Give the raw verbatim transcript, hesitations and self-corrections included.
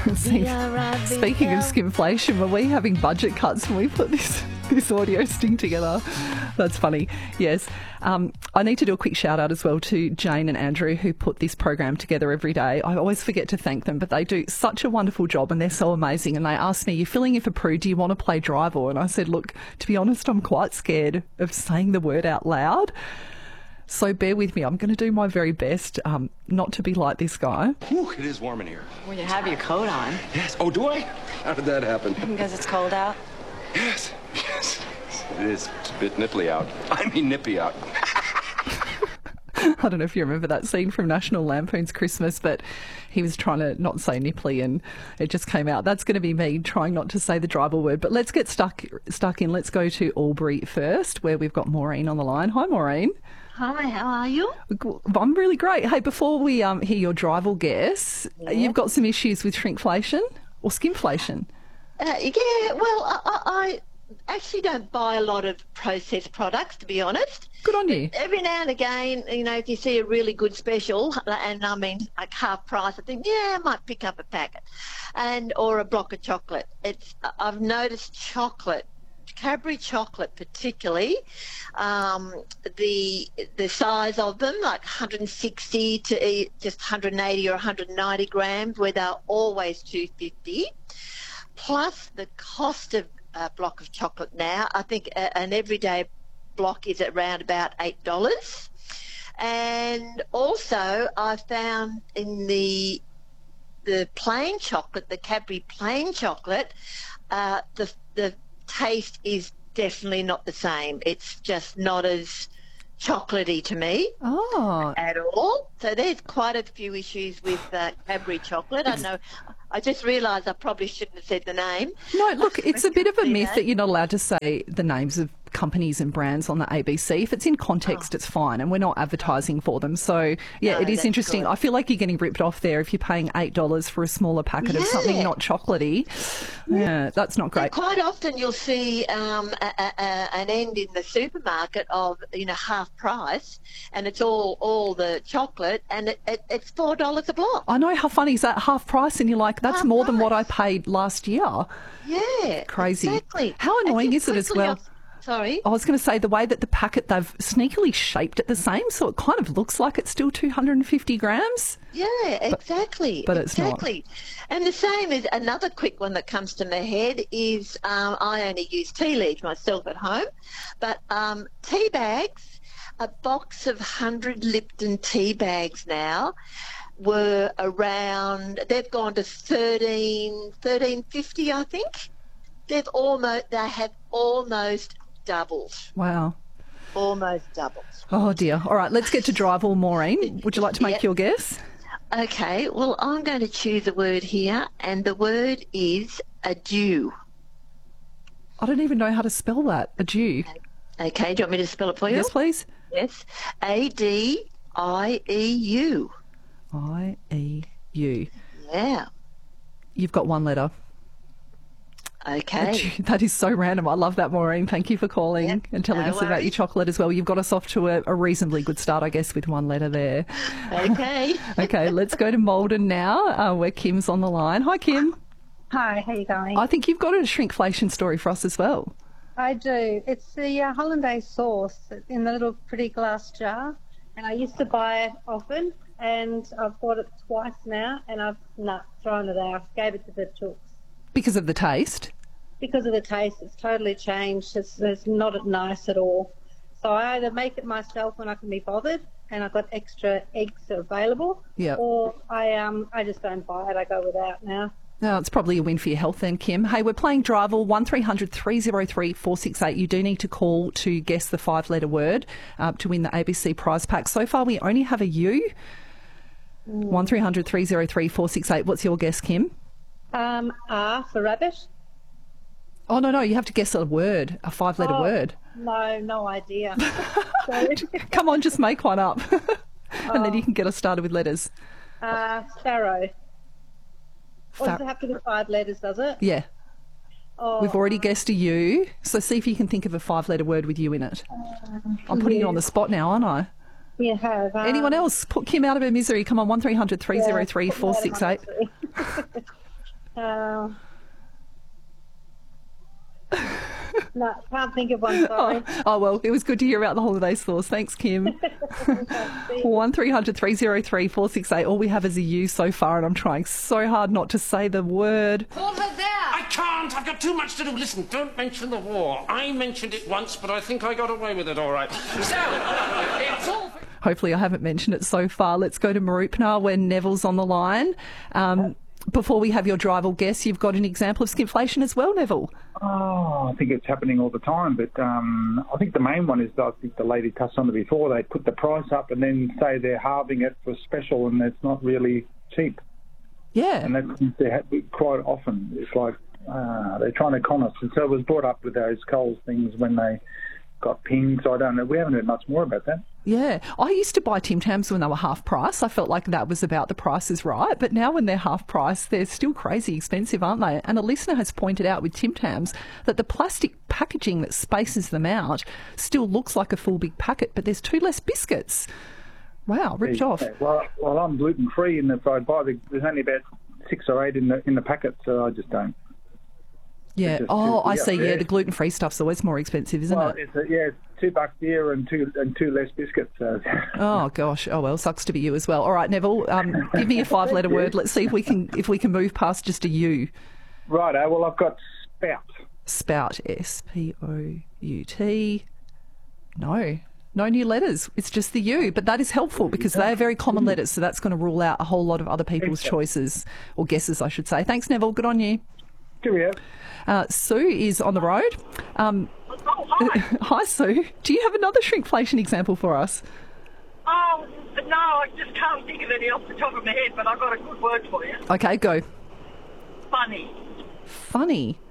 See, speaking of skimflation, were we having budget cuts when we put this this audio sting together? That's funny. Yes. Um, I need to do a quick shout out as well to Jane and Andrew, who put this program together every day. I always forget to thank them, but they do such a wonderful job and they're so amazing. And they asked me, "You're filling in for Prue, do you want to play Driver?" And I said, look, to be honest, I'm quite scared of saying the word out loud. So bear with me. I'm going to do my very best um, not to be like this guy. Whew, it is warm in here. Well, you have your coat on. Yes. Oh, do I? How did that happen? Because it's cold out? Yes. Yes. It is. It's a bit nipply out. I mean nippy out. I don't know if you remember that scene from National Lampoon's Christmas, but he was trying to not say nipply and it just came out. That's going to be me trying not to say the Driver word. But let's get stuck stuck in. Let's go to Albury first, where we've got Maureen on the line. Hi, Maureen. Hi, how are you? I'm really great. Hey, before we um, hear your Driver guess, yeah. You've got some issues with shrinkflation or skimflation? Uh, yeah, well, I, I actually don't buy a lot of processed products, to be honest. Good on you. Every now and again, you know, if you see a really good special, and I mean like half price, I think, yeah, I might pick up a packet, and or a block of chocolate. It's I've noticed chocolate. Cadbury chocolate particularly, um, the the size of them, like one hundred sixty to just one hundred eighty or one hundred ninety grams, where they're always two hundred fifty, plus the cost of a block of chocolate now. I think a, an everyday block is around about eight dollars. And also I found in the the plain chocolate, the Cadbury plain chocolate, uh, the the taste is definitely not the same. It's just not as chocolatey to me oh. at all. So there's quite a few issues with uh, Cadbury chocolate. I know. I just realised I probably shouldn't have said the name. No, look, it's a bit of a myth that you're not allowed to say the names of companies and brands on the A B C. If it's in context, oh. it's fine, and we're not advertising for them. So, yeah, no, it is interesting. Good. I feel like you're getting ripped off there if you're paying eight dollars for a smaller packet yeah. of something not chocolatey. Yeah, yeah that's not great. And quite often you'll see um, a, a, a, an end in the supermarket of, you know, half price, and it's all, all the chocolate, and it, it, it's four dollars a block. I know, how funny is that? Half price, and you're like, that's half more price. than what I paid last year. Yeah, crazy. Exactly. How annoying is it as well? Off- Sorry? I was going to say the way that the packet, they've sneakily shaped it the same, so it kind of looks like it's still two hundred fifty grams. Yeah, exactly. But, but it's exactly. not. And the same as another quick one that comes to my head is um, I only use tea leaves myself at home, but um, tea bags, a box of one hundred Lipton tea bags now were around, they've gone to thirteen, thirteen fifty, I think. They've almost, they have almost doubled. Wow. Almost doubled. Oh, dear. All right, let's get to Driver. Maureen, would you like to make yep. your guess? Okay, well, I'm going to choose a word here, and the word is adieu. I don't even know how to spell that, adieu. Okay, do you want me to spell it for you? Yes, please. Yes, A D I E U. I E U. Yeah. You've got one letter. Okay. That is so random. I love that, Maureen. Thank you for calling yep, and telling no us worries. about your chocolate as well. You've got us off to a, a reasonably good start, I guess, with one letter there. Okay. Okay, let's go to Malden now, uh, where Kim's on the line. Hi, Kim. Hi, how you going? I think you've got a shrinkflation story for us as well. I do. It's the uh, hollandaise sauce in the little pretty glass jar, and I used to buy it often, and I've bought it twice now, and I've not thrown it out. Gave it to the chooks. Because of the taste? Because of the taste, it's totally changed. It's, it's not nice at all. So I either make it myself when I can be bothered, and I've got extra eggs available, yep. or I um I just don't buy it. I go without now. No, it's probably a win for your health then, Kim. Hey, we're playing Driver, one three hundred three oh three four six eight. You do need to call to guess the five-letter word uh, to win the A B C prize pack. So far, we only have a U. Mm. one three hundred three oh three four six eight. What's your guess, Kim? Um, R for rabbit. Oh, no, no, you have to guess a word, a five-letter oh, word. No, no idea. Come on, just make one up. and oh. then you can get us started with letters. Uh, sparrow. Far- or does it have to be five letters, does it? Yeah. Oh. We've already guessed a U, so see if you can think of a five-letter word with U in it. Um, I'm putting yeah. you on the spot now, aren't I? You have. Um, Anyone else? Put Kim out of her misery. Come on, one three hundred three oh three four six eight. Uh, no, can't think of one, sorry. Oh, oh, well, it was good to hear about the holiday sauce. Thanks, Kim. one three hundred three oh three four six eight. All we have is a U so far, and I'm trying so hard not to say the word. Hold her there! I can't! I've got too much to do. Listen, don't mention the war. I mentioned it once, but I think I got away with it all right. So, it's all... Hopefully I haven't mentioned it so far. Let's go to Marupna where Neville's on the line. Um, before we have your drive or guess, you've got an example of skimflation as well, Neville. Oh, I think it's happening all the time, but um, I think the main one is, I think the lady touched on it before, they put the price up and then say they're halving it for special and it's not really cheap. Yeah. And that's quite often. It's like uh, they're trying to con us. And so it was brought up with those Coles things when they got pinged, so I don't know. We haven't heard much more about that. Yeah. I used to buy Tim Tams when they were half price. I felt like that was about the price is right. But now when they're half price, they're still crazy expensive, aren't they? And a listener has pointed out with Tim Tams that the plastic packaging that spaces them out still looks like a full big packet, but there's two less biscuits. Wow, ripped yeah, off. Well, well, I'm gluten free, and if I buy the, there's only about six or eight in the in the packet, so I just don't. Yeah. Just Oh, too, I yeah, see. Yeah, yeah. the gluten-free stuff's always more expensive, isn't well, it? It's a, yeah, it's two bucks here and two and two less biscuits. So. Oh gosh. Oh well, sucks to be you as well. All right, Neville. Um, give me a five-letter word. Let's see if we can if we can move past just a U. Righto. Well, I've got spout. Spout. S P O U T. No. No new letters. It's just the U, but that is helpful because they are very common letters, so that's going to rule out a whole lot of other people's choices or guesses, I should say. Thanks, Neville. Good on you. Cheerio. Uh, Sue is on the road. Um, Oh, hi. hi, Sue. Do you have another shrinkflation example for us? Oh, no, I just can't think of any off the top of my head, but I've got a good word for you. Okay, go. Funny. Funny.